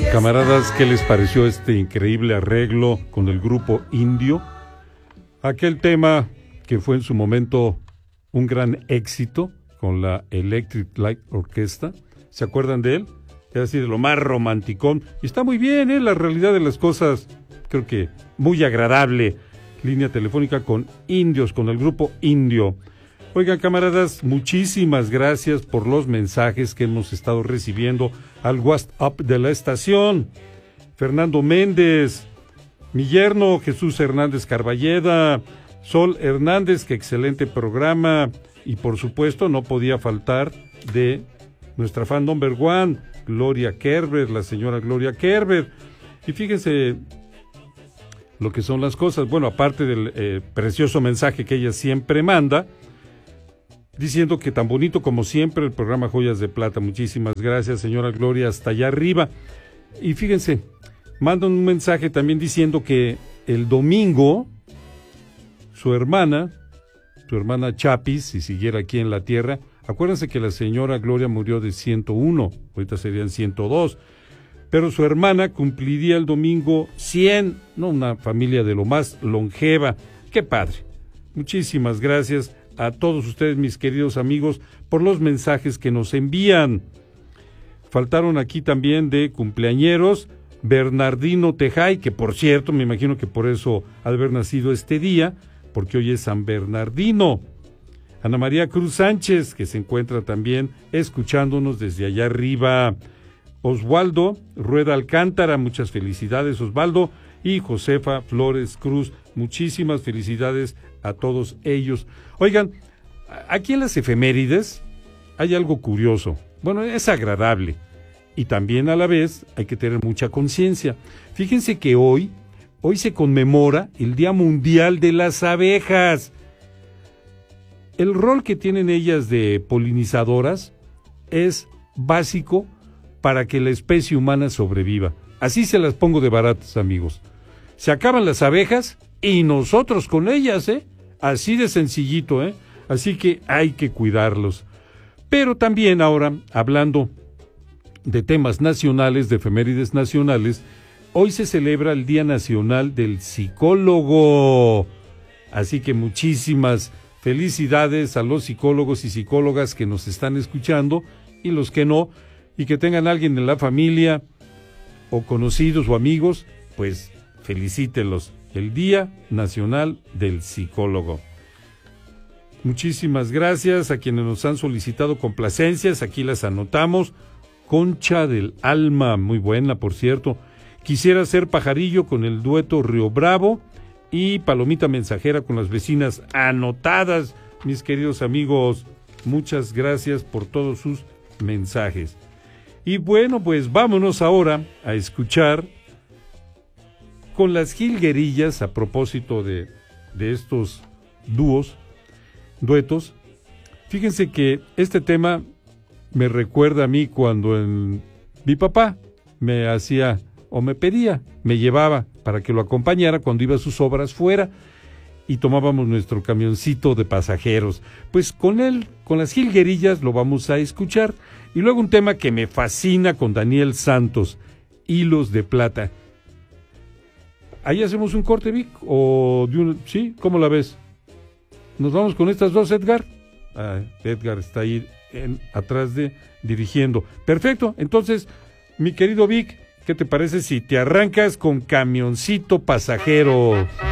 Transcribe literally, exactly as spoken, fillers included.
Camaradas, ¿qué les pareció este increíble arreglo con el grupo Indio? Aquel tema que fue en su momento un gran éxito con la Electric Light Orchestra. ¿Se acuerdan de él? Es así de lo más romanticón. Y está muy bien, ¿eh? La realidad de las cosas, creo que muy agradable. Línea telefónica con Indios, con el grupo Indio. Oigan, camaradas, muchísimas gracias por los mensajes que hemos estado recibiendo al WhatsApp de la estación. Fernando Méndez, mi yerno Jesús Hernández Carballeda, Sol Hernández, que excelente programa. Y por supuesto no podía faltar de nuestra fan number one, Gloria Kerber, la señora Gloria Kerber. Y fíjense lo que son las cosas. Bueno, aparte del eh, precioso mensaje que ella siempre manda, diciendo que tan bonito como siempre el programa Joyas de Plata. Muchísimas gracias, señora Gloria, hasta allá arriba. Y fíjense, mandan un mensaje también diciendo que el domingo su hermana, su hermana Chapis, si siguiera aquí en la tierra, acuérdense que la señora Gloria murió de ciento uno, ahorita serían ciento dos, pero su hermana cumpliría el domingo cien, no, una familia de lo más longeva. ¡Qué padre! Muchísimas gracias a todos ustedes, mis queridos amigos, por los mensajes que nos envían. Faltaron aquí también de cumpleañeros Bernardino Tejay, que por cierto, me imagino que por eso ha de haber nacido este día, porque hoy es San Bernardino. Ana María Cruz Sánchez, que se encuentra también escuchándonos desde allá arriba. Osvaldo Rueda Alcántara, muchas felicidades, Osvaldo. Y Josefa Flores Cruz, muchísimas felicidades a todos ellos. Oigan, aquí en las efemérides hay algo curioso. Bueno, es agradable y también a la vez hay que tener mucha conciencia. Fíjense que hoy, hoy se conmemora el Día Mundial de las Abejas. El rol que tienen ellas de polinizadoras es básico para que la especie humana sobreviva. Así se las pongo de baratas, amigos. Se acaban las abejas y nosotros con ellas, ¿eh? Así de sencillito, ¿eh? Así que hay que cuidarlos. Pero también ahora, hablando de temas nacionales, de efemérides nacionales, hoy se celebra el Día Nacional del Psicólogo. Así que muchísimas felicidades a los psicólogos y psicólogas que nos están escuchando y los que no, y que tengan alguien en la familia o conocidos o amigos, pues felicítelos. El Día Nacional del Psicólogo. Muchísimas gracias a quienes nos han solicitado complacencias, aquí las anotamos. Concha del Alma, muy buena, por cierto. Quisiera ser Pajarillo con el dueto Río Bravo y Palomita Mensajera con las vecinas anotadas. Mis queridos amigos, muchas gracias por todos sus mensajes. Y bueno, pues vámonos ahora a escuchar con las jilguerillas, a propósito de, de estos dúos, duetos. Fíjense que este tema me recuerda a mí cuando en, mi papá me hacía o me pedía, me llevaba para que lo acompañara cuando iba a sus obras fuera y tomábamos nuestro camioncito de pasajeros. Pues con él, con las jilguerillas lo vamos a escuchar. Y luego un tema que me fascina con Daniel Santos, Hilos de Plata. ¿Ahí hacemos un corte, Vic? ¿O de un... sí? ¿Cómo la ves? ¿Nos vamos con estas dos, Edgar? Ah, Edgar está ahí en, atrás de dirigiendo. Perfecto, entonces, mi querido Vic, ¿qué te parece si te arrancas con Camioncito Pasajero?